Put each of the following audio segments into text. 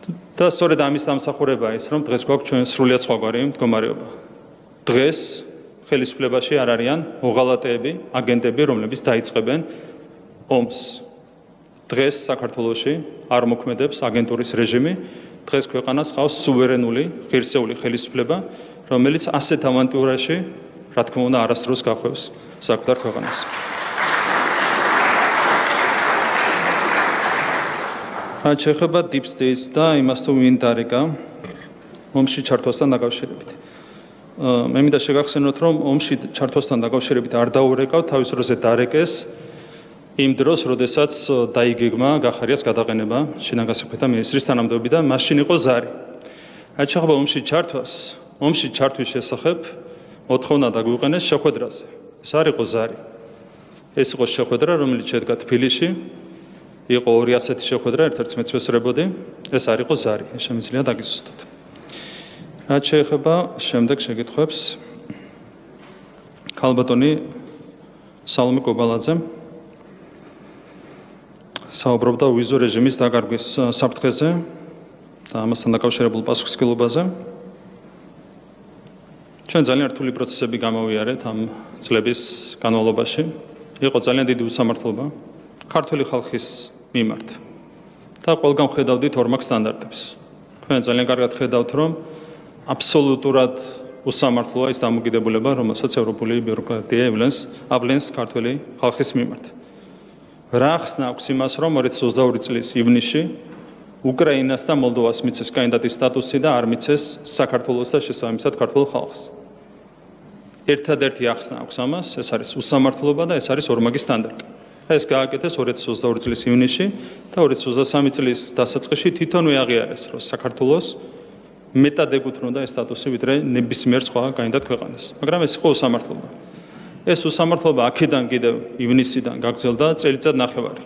და სწორედ ამის დამსახურებაა ის, რომ დღეს გვაქვს ჩვენ სრულიად სხვაგვარი მდგომარეობა. დღეს ხელისუფლებაში არ არიან მოღალატეები, აგენტები, რომლებიც დაიწყებენ ომს. დღეს საქართველოში არ მოქმედებს აგენტურის რეჟიმი, დღეს ქვეყანას ყავს სუვერენული, ღირსეული ხელისუფლება, რომელიც ასეთ ავანტიურაში, რა თქმა უნდა, არასდროს გახვევს საკუთარ ქვეყანას. რაც შეეხება Deep State-ს და იმას თუ ვინ დარეკა ომში ჩართვასთან დაკავშირებით. მე მინდა შეგახსენოთ, რომ ომში ჩართვასთან დაკავშირებით არ დაურეკავ, თავის დროზე დარეკეს იმ დროს, როდესაც დაიგეგმა გახარიას გადაყენება შინაგან განსაკუთრებათა მინისტრის თანამდებობიდან, მაშინ იყო ზარი. რაც შეეხება ომში ჩართვის შესახებ მოთხოვნა დაგვიყენეს შეხვედრაზე. ეს არ იყო ზარი. ეს იყო შეხვედრა, რომელიც შედგა თბილისში. იყო ორი ასეთი შეხვედრა, ერთ-ერთს მეც ვესწრებოდი. ეს არ იყო ზარი, შემიძლია დაგიზუსტოთ. რაც შეეხება შემდეგ შეკითხვებს, ქალბატონი სალომე კობალაძე საუბრობდა ვიზო რეჟიმის დაკარგვის საფრთხეზე და ამასთან დაკავშირებულ პასუხისმგებლობაზე. ჩვენ ძალიან რთული პროცესები გამოვიარეთ ამ წლების განმავლობაში. იყო ძალიან დიდი უსამართლობა ქართული ხალხის მიმართ და ყველგან ხედავდით ორმაგ სტანდარტებს. თქვენ ძალიან კარგად ხედავთ, რომ აბსოლუტურად უსამართლოა ის დამოკიდებულება, რომელსაც ევროპული ბიუროკრატია ავლენს ქართული ხალხის მიმართ. რა ხსნა აქვს იმას, რომ 2022 წლის ივნისში უკრაინას და მოლდოვას მიცეს კანდიდატის სტატუსი და არ მიცეს საქართველოს და შესაბამისად ქართულ ხალხს. ერთადერთი ახსნა აქვს ამას, ეს არის უსამართლობა და ეს არის ორმაგი სტანდარტი. ეს გააკეთეს 2022 წლის ივნისში და 2023 წლის დასაწყისში თვითონვე აღიარეს, რომ საქართველოს მეტად ეკუთვნოდა ეს სტატუსი, ვიდრე ნებისმიერ სხვა კანდიდატ ქვეყანას. მაგრამ ეს იყო უსამართლობა. ეს უსამართლობა აქედან კიდევ ივნისიდან გაგრძელდა წელიწად ნახევარი.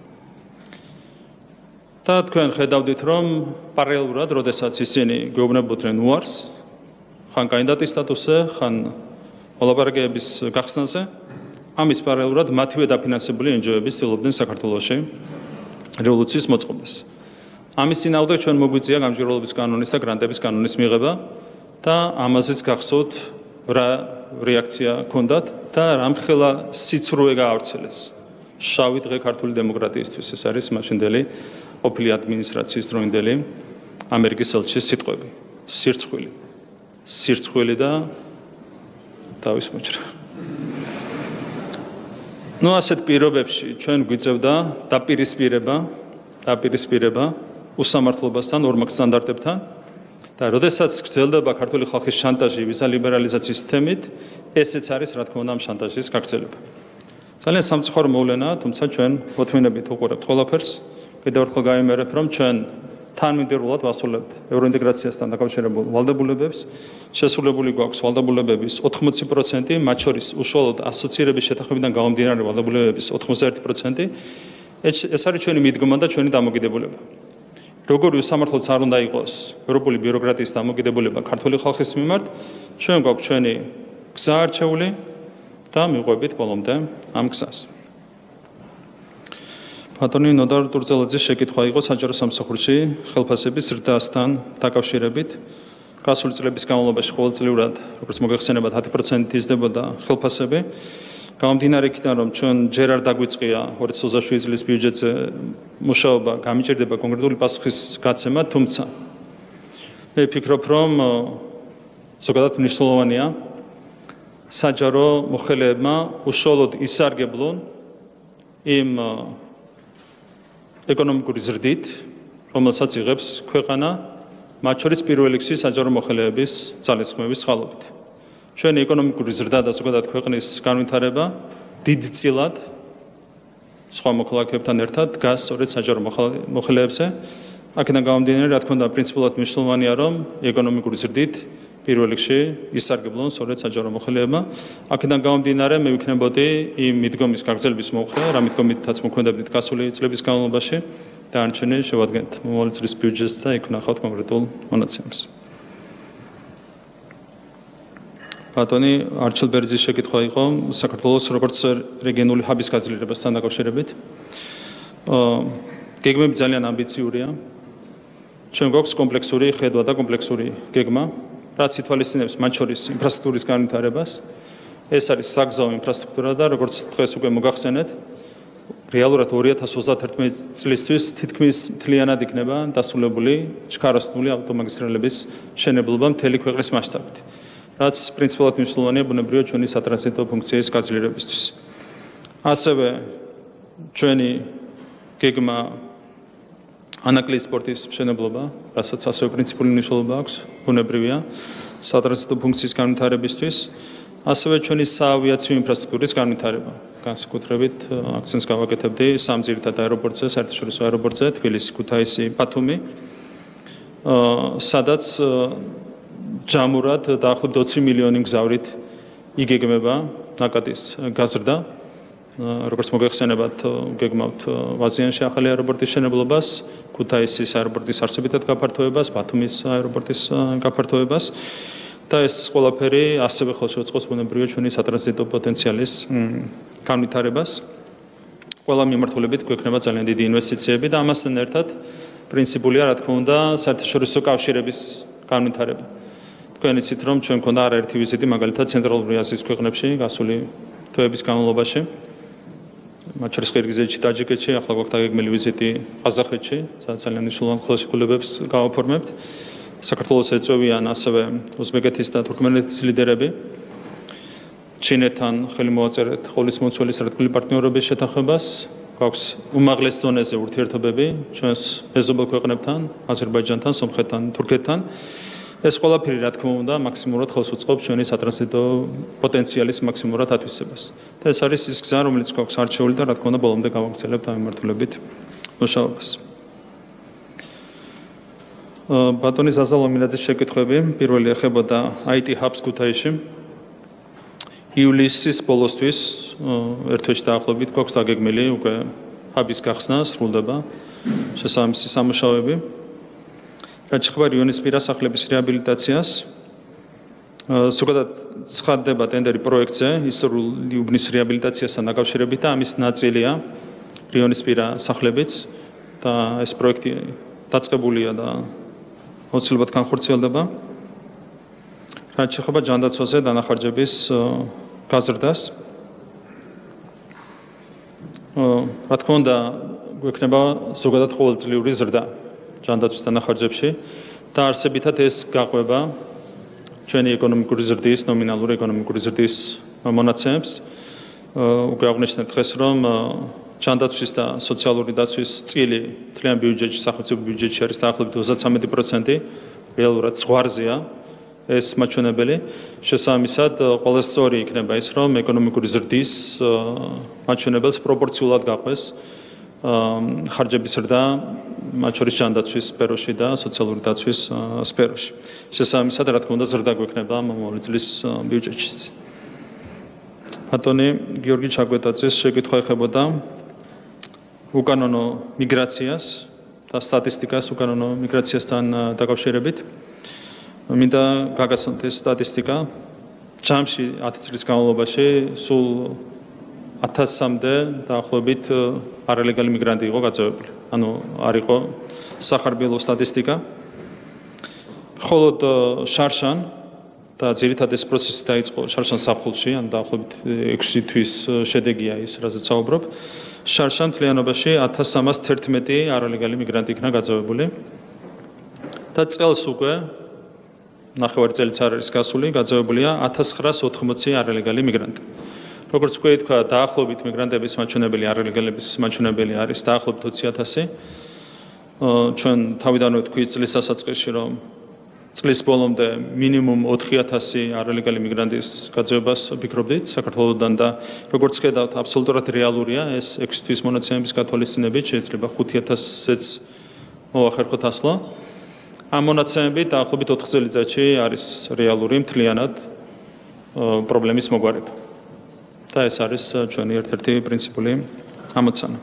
და თქვენ ხედავდით, რომ პარალელურად, როდესაც ისინი გვეუბნებოდნენ უარს, ხან კანდიდატის სტატუსზე, ხან მოლაპარაკებების გახსნაზე, ამის პარალელურად მათივე დაფინანსებული NGO-ები ცდილობდნენ საქართველოში რევოლუციის მოწყობას. ამის წინააღმდეგ ჩვენ მოგვიწია გამჭვირვალობის კანონის და გრანტების კანონის მიღება და ამაზეც გახსოვთ რა რეაქცია ჰქონდათ და რამხელა სიცრუე გაავრცელეს. შავი დღე ქართული დემოკრატიისთვის, ეს არის მაშინდელი ყოფილი ადმინისტრაციის დროინდელი ამერიკის ელჩის სიტყვები. სირცხვილი და დავის მოჭრა. ასეთ პირობებში ჩვენ გვიწევდა დაპირისპირება უსამართლობასთან, ორმაგ სტანდარტებთან და როდესაც გრძელდება ქართული ხალხის შანტაჟი ვიზა ლიბერალიზაციის თემით, ესეც არის რა თქმა უნდა ამ შანტაჟის გაგრძელება. ძალიან სამწუხარო მოვლენაა, თუმცა ჩვენ მოთმინებით უყურებთ ყველაფერს. კიდევ ერთხელ გავიმერებ, რომ ჩვენ თანმიმდევრულად ვასრულებთ ევროინტეგრაციასთან დაკავშირებულ ვალდებულებებს. შესრულებული გვაქვს ვალდებულებების 80%, მათ შორის უშუალოდ ასოცირების შეთანხმებიდან გამომდინარე ვალდებულებების 91%. ეს არის ჩვენი მიდგომა და ჩვენი დამოკიდებულება. როგორი უსამართლოც არ უნდა იყოს ევროპული ბიუროკრატიის დამოკიდებულება ქართული ხალხის მიმართ, ჩვენ გვაქვს ჩვენი გზა არჩეული და მიყვებით ბოლომდე ამ გზას. ბატონი ნოდარ ტურწელაძის შეკითხვა იყო საჯარო სამსახურში ხელფასების ზრდასთან დაკავშირებით. გასული წლების განმავლობაში ყოველწლიურად, როგორც მოგეხსენებათ, 10% იზრდებოდა ხელფასები. გამომდინარე იქიდან, რომ ჩვენ ჯერ არ დაგვიწყია 2027 წლის ბიუჯეტზე მუშაობა, გამიჭირდება კონკრეტული პასუხის გაცემა, თუმცა მე ვფიქრობ, რომ ზოგადად მნიშვნელოვანია საჯარო მოხელეებმა უშუალოდ ისარგებლონ იმ ეკონომიკური ზრდით, რომელსაც იღებს ქვეყანა, მათ შორის პირველ რიგში საჯარო მოხელეების ძალისხმევის წყალობით. ჩვენი ეკონომიკური ზრდა და ზოგადად ქვეყნის განვითარება დიდწილად სხვა მოქალაქეებთან ერთად დგას სწორედ საჯარო მოხელეებზე. აქედან გამომდინარე, რა თქმა უნდა, პრინციპულად მნიშვნელოვანია, რომ ეკონომიკური ზრდით პირველ რიგში ისარგებლონ სწორედ საჯარო მოხელეებმა. აქედან გამომდინარე, მე ვიქნებოდი იმ მიდგომის გაგრძელების მომხრე, რა მიდგომითაც მოქმედებდით გასული წლების განმავლობაში და არჩენი შევადგენთ მომავალი წლის ბიუჯეტს და იქ ვნახავთ კონკრეტულ მონაცემებს. ბატონი არჩილ ბერძის შეკითხვა იყო საქართველოს როგორც რეგიონული ჰაბის გაძლიერებასთან დაკავშირებით. გეგმები ძალიან ამბიციურია. ჩვენ გვაქვს კომპლექსური ხედვა და კომპლექსური გეგმა, რაც ითვალისწინებს მათ შორის ინფრასტრუქტურის განვითარებას. ეს არის საგზაო ინფრასტრუქტურა და როგორც დღეს უკვე მოგახსენეთ, რეალურად 2031 წლისთვის თითქმის მთლიანად იქნება დასრულებული ჩქაროსნული ავტომაგისტრალების მშენებლობა მთელი ქვეყნის მასშტაბით, რაც პრინციპულად მნიშვნელოვანია ბუნებრივია ჩვენი სატრანზიტო ფუნქციის გაძლიერებისთვის. ასევე ჩვენი გეგმა ანაკლიის სპორტის მშენებლობა, რასაც ასევე პრინციპული მნიშვნელობა აქვს, ბუნებრივია სატრანზიტო ფუნქციის განვითარებისთვის. ასევე ჩვენი საავიაციო ინფრასტრუქტურის განვითარება. განსაკუთრებით აქცენტს გავაკეთებდი სამ ძირითად აეროპორტზე, საერთაშორისო აეროპორტზე, თბილისი, ქუთაისი, ბათუმი, სადაც ჯამურად დაახლოებით 20 მილიონი მგზავრით იგეგმება ნაკადის გაზრდა. როგორც მოგეხსენებათ, გეგმავთ ვაზიანში ახალი აეროპორტის მშენებლობას, ქუთაისის აეროპორტის არსებითად გაფართოებას, ბათუმის აეროპორტის გაფართოებას. და ეს ყველაფერი ასევე ხელს შეუწყობს ბუნებრივია ჩვენი სატრანზიტო პოტენციალის განვითარებას. ყველა მიმართულებით გვექნება ძალიან დიდი ინვესტიციები და ამასთან ერთად პრინციპულია, რა თქმა უნდა, საერთაშორისო კავშირების განვითარება. თქვენ იცით, რომ ჩვენ გვქონდა არაერთი ვიზიტი მაგალითად ცენტრალური აზიის ქვეყნებში გასული თვეების განმავლობაში. მათ შორის ყირგიზეთში, ტაჯიკეთში, ახლა გვაქვს დაგეგმილი ვიზიტი ყაზახეთში, სადაც ძალიან მნიშვნელოვან ხელშეკრულებებს გავაფორმებთ. საქართველოს ეწევიან ასევე უზბეკეთის და თურქმენეთის ლიდერები. ჩინეთთან ხელი მოვაწერეთ ყოვლისმომცველი სტრატეგიული პარტნიორობის შეთანხმებას. გვაქვს უმაღლეს დონეზე ურთიერთობები ჩვენს მეზობელ ქვეყნებთან, აზერბაიჯანთან, სომხეთთან, თურქეთთან. ეს ყველაფერი, რა თქმა უნდა, მაქსიმალურად ხელს უწყობს ჩვენი სატრანზიტო პოტენციალის მაქსიმალურად ათვისებას. და ეს არის ის გზა, რომელიც გვაქვს არჩეული და რა თქმა უნდა, ბოლომდე გავაგრძელებთ ამ მიმართულებით მუშაობას. ბატონი ზაზა ლომინაძის შეკითხვები პირველი ეხებოდა IT Hubs ქუთაისში. ივლისის ბოლოსთვის ერთ თვეში დაახლოებით გვაქვს დაგეგმილი უკვე ჰაბის გახსნა, სრულდება შესაბამისი სამუშაოები. რაც შეეხება რიონისპირა სახლების რეაბილიტაციას, ზოგადად ცხადდება ტენდერი პროექტზე ისტორიული უბნის რეაბილიტაციასთან დაკავშირებით და ამის ნაწილია რიონისპირა სახლებიც და ეს პროექტი დაწყებულია და აუცილებლად განხორციელდება. რაც შეეხება ჯანდაცვაზე დანახარჯების გაზრდას, რა თქმა უნდა, გვექნება ზოგადად ყოველწლიური ზრდა ჯანდაცვის დანახარჯებში და არსებითად ეს გაყვება ჩვენი ეკონომიკური ზრდის, ნომინალური ეკონომიკური ზრდის მონაცემებს. უკვე აღნიშნეთ დღეს, რომ ჯანდაცვის და სოციალური დაცვის წილი მთლიან ბიუჯეტში, სახელმწიფო ბიუჯეტში არის დაახლოებით 33%, რეალურად ზღვარზეა ეს მაჩვენებელი. შესაბამისად, ყველა სწორი იქნება ის, რომ ეკონომიკური ზრდის მაჩვენებელს პროპორციულად გაყვეს ხარჯების ზრდა, მათ შორის ჯანდაცვის სფეროში და სოციალური დაცვის სფეროში. შესაბამისად, რა თქმა უნდა, ზრდა გვექნება მომავალი წლის ბიუჯეტშიც. ბატონი გიორგი ჩაგვეტაძის შეკითხვა ეხებოდა უკანონო მიგრაციას და სტატისტიკას უკანონო მიგრაციასთან დაკავშირებით. მინდა გაგაცნოთ ეს სტატისტიკა. ჯამში 10 წლის განმავლობაში სულ 1000-მდე დაახლოებით არალეგალი მიგრანტი იყო გაძევებული. ანუ არ იყო სახარბიელო სტატისტიკა. მხოლოდ შარშან და ძირითადად ეს პროცესი დაიწყო შარშან საფხულში, ან დაახლოებით 6 თვის შედეგია ის, რაზეც საუბრობ. შარშან მთლიანობაში 1311 არალეგალი მიგრანტი იქნა გაძევებული. და წელს უკვე ნახევარი წელიც არ არის გასული, გაძევებულია 1980 არალეგალი მიგრანტი. როგორც უკვე თქვა, დაახლოებით მიგრანტების მაჩვენებელი, არალეგალების მაჩვენებელი არის დაახლოებით 20000. ჩვენ თავიდანვე თქვით წლის დასაწყისში, რომ წლის ბოლომდე მინიმუმ 4000 არალეგალი მიგრანტის გაძევებას ვფიქრობდით საქართველოსდან და როგორც ხედავთ, აბსოლუტურად რეალურია ეს 6 თვის მონაცემების გათვალისწინებით, შეიძლება 5000-იც მოახერხოთ ასლა. ამ მონაცემებით დაახლოებით 4 წელიწადში არის რეალური მთლიანად პრობლემის მოგვარება. და ეს არის ჩვენი ერთ-ერთი პრინციპული ამოცანა.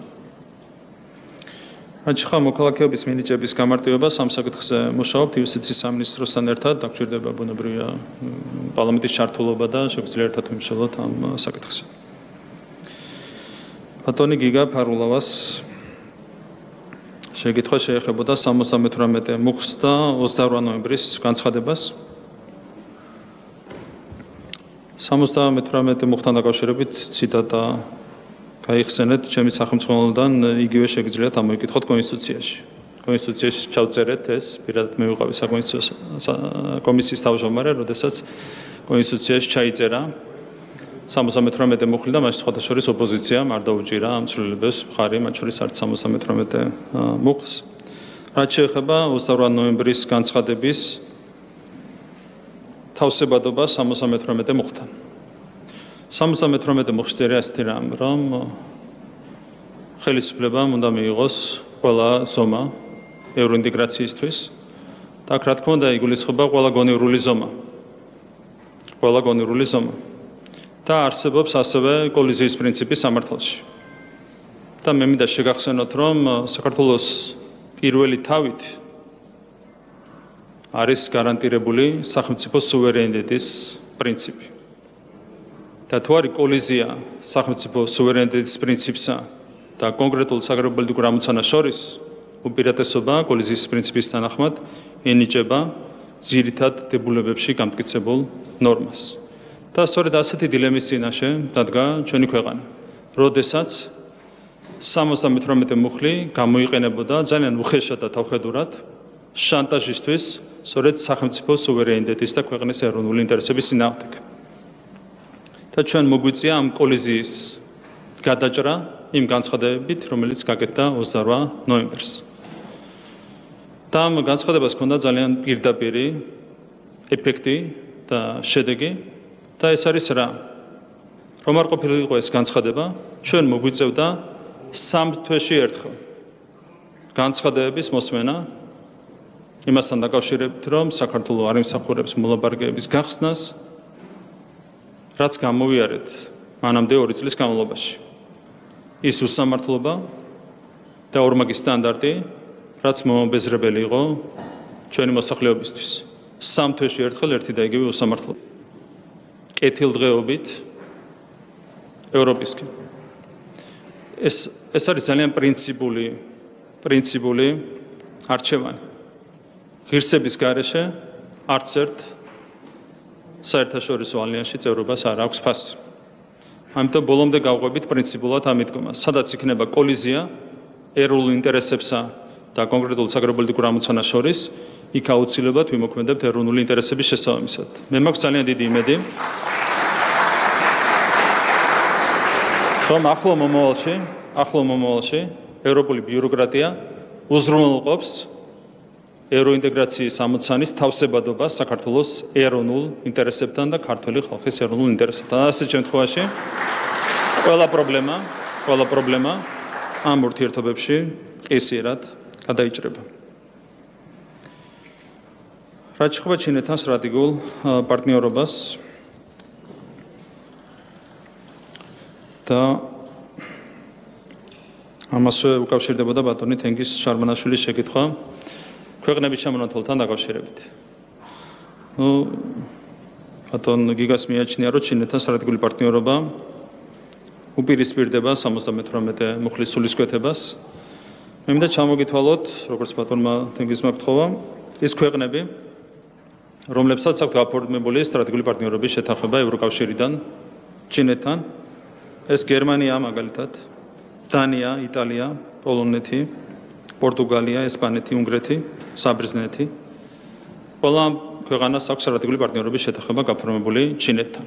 რაც შეეხება მოქალაქეობის მინიჭების გამარტივებას, ამ საკითხზე მუშაობთ იუსტიციის სამინისტროსთან ერთად, დაგჭირდება ბუნებრივია პარლამენტის ჩართულობა და შეგვიძლია ერთად ვიმუშაოთ ამ საკითხზე. ბატონი გიგა ფარულავას შეკითხვა შეეხებოდა 78 მუხლს და 28 ნოემბრის განცხადებას. 78 მუხლთან დაკავშირებით ციტატა გაიხსენეთ ჩემი სახელმწიფოდან, იგივე შეგიძლიათ ამოიკითხოთ კონსტიტუციაში. კონსტიტუციაში ჩავწერეთ ეს, პირადად მე ვიყავი საკონსტიტუციო კომისიის თავმჯდომარე, როდესაც კონსტიტუციაში ჩაიწერა 78 მუხლი და მას სხვათა შორის ოპოზიციამ არ დაუჭირა ამ ცვლილებებს მხარი, მათ შორის არც 78 მუხლს. რაც შეეხება 28 ნოემბრის განცხადების თავსებადობა 78 მუხლთან. 78 მუხლს წერია ასეთი რამ, რომ ხელისუფლებამ უნდა მიიღოს ყველა ზომა ევროინტეგრაციისთვის და რა თქმა უნდა იგულისხმება ყველა გონივრული ზომა. ყველა გონივრული ზომა. და არსებობს ასევე კოლიზიის პრინციპი სამართალში. და მე მინდა შეგახსენოთ, რომ საქართველოს პირველი თავით არის გარანტირებული სახელმწიფო სუვერენიტეტის პრინციპი. და თუ არის კოლიზია სახელმწიფო სუვერენიტეტის პრინციპსა და კონკრეტულ საგარეუბოლიტიკურ ამოცანას შორის, უპირატესობა კოლიზიის პრინციპის თანახმად ენიჭება ძირითად დებულებებში გამტკიცებულ ნორმას. და სწორედ ასეთი დილემის წინაშე დადგა ჩვენი ქვეყანა, როდესაც 78 მუხლი გამოიყენებოდა ძალიან უხეშად და თავხედურად შანტაჟისთვის, სწორედ სახელმწიფო სუვერენიტეტის და ქვეყნის ეროვნული ინტერესების წინააღმდეგ. და ჩვენ მოგვიწია ამ კოლიზიის გადაჭრა იმ განცხადებებით, რომელიც გაკეთდა 28 ნოემბერს. და ამ განცხადებას ჰქონდა ძალიან პირდაპირი ეფექტი და შედეგი. და ეს არის რა? რომ არ ყოფილიყო ეს განცხადება, ჩვენ მოგვიწევდა 3 თვეში ერთხელ განცხადებების მოსმენა იმასთან დაკავშირებით, რომ საქართველოს არ იმსახურებს მოლაპარაკებების გახსნას, რაც გამოვიარეთ მანამდე 2 წლის განმავლობაში. ის უსამართლობა და ორმაგი სტანდარტი, რაც მომაბეზრებელი იყო ჩვენი მოსახლეობისთვის. 3 თვეში ერთხელ ერთი და იგივე უსამართლობა. კეთილდღეობით ევროპისკენ. ეს არის ძალიან პრინციპული არჩევანი. ღირსების გარეშე არც ერთ საერთაშორისო ალიანსში წევრობას არ აქვს ფასი. ამიტომ ბოლომდე გავყვებით პრინციპულად ამ მიდგომას, სადაც იქნება კოლიზია ეროვნულ ინტერესებსა და კონკრეტულ საგარეუბოლიტიკურ ამოცანას შორის, იქ აუცილებლად ვიმოქმედებთ ეროვნული ინტერესების შესაბამისად. მე მაქვს ძალიან დიდი იმედი, რომ ახლო მომავალში ევროპული ბიუროკრატია უზრუნველყოფს ევროინტეგრაციის ამოცანის თავსებადობას საქართველოს ეროვნულ ინტერესებთან და ქართული ხალხის ეროვნულ ინტერესებთან. ასეთ შემთხვევაში ყველა პრობლემა ამ ურთიერთობებში ყისიერად გადაიჭრება. რაც შეეხება ჩინეთთან სტრატეგიულ პარტნიორობას და ამასვე უკავშირდებოდა ბატონი თენგიზ შარმანაშვილის შეკითხვა ქვეყნების შემონათვალთან დაკავშირებით. ბატონ გიგას მიაჩნია, რომ ჩინეთთან სტრატეგიული პარტნიორობა უპირისპირდება 78 მუხლის სულისკვეთებას. მე მინდა ჩამოგითვალოთ, როგორც ბატონმა თენგიზმა გთხოვა, ის ქვეყნები, რომლებსაც აქვს გაფორმებული სტრატეგიული პარტნიორობის შეთანხმება ევროკავშირიდან ჩინეთთან. ეს გერმანია მაგალითად, დანია, იტალია, პოლონეთი, პორტუგალია, ესპანეთი, უნგრეთი, საბერძნეთი. ყველა ქვეყანას აქვს სტრატეგიული პარტნიორობის შეთანხმება გაფორმებული ჩინეთთან.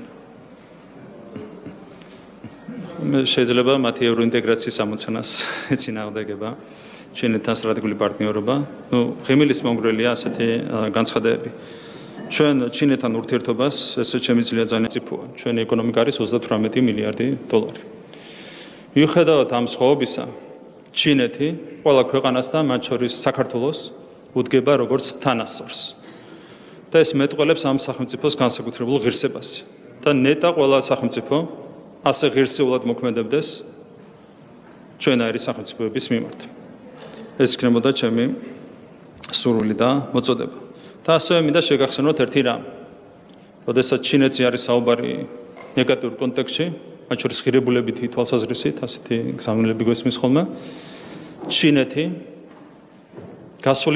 შეიძლება მათი ევროინტეგრაციის ამოცანას ეწინააღმდეგება ჩინეთთან სტრატეგიული პარტნიორობა. ღიმილის მომგვრელია ასეთი განცხადებები. ჩვენ ჩინეთთან ურთიერთობას, ესე შემიძლია ძალიან წიფოა. ჩვენი ეკონომიკა არის 38 მილიარდი დოლარი. მიუხედავად ამ სხვაობისა, ჩინეთი ყველა ქვეყანასთან, მათ შორის საქართველოს, უდგება როგორც თანასწორს. და ეს მეტყველებს ამ სახელმწიფოს განსაკუთრებულ ღირსებას. და ნეტა ყველა სახელმწიფო ასე ღირსეულად მოქმედებდეს ჩვენაირი სახელმწიფოების მიმართ. ეს იქნებოდა ჩემი სურვილი და მოწოდება. და ასევე მინდა შეგახსენოთ ერთი რამ. როდესაც ჩინეთზე არის საუბარი ნეგატიურ კონტექსტში, მათ შორის ღირებულებითი თვალსაზრისით, ასეთი გზავნილები გვესმის ხოლმე, ჩინეთი გასული